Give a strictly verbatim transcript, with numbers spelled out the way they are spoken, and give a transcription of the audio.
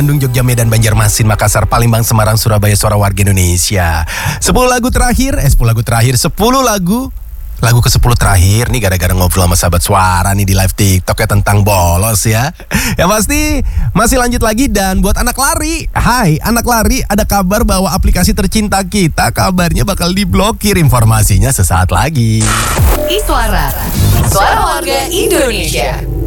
Bandung, Jogja, Medan, Banjarmasin, Makassar, Palembang, Semarang, Surabaya, suara warga Indonesia. sepuluh lagu terakhir, eh sepuluh lagu terakhir, sepuluh lagu. Lagu ke sepuluh terakhir nih gara-gara ngobrol sama sahabat suara nih di live TikTok ya tentang bolos ya. Yang pasti masih lanjut lagi dan buat anak lari. Hai anak lari, ada kabar bahwa aplikasi tercinta kita kabarnya bakal diblokir, informasinya sesaat lagi. Iswara, suara warga Indonesia.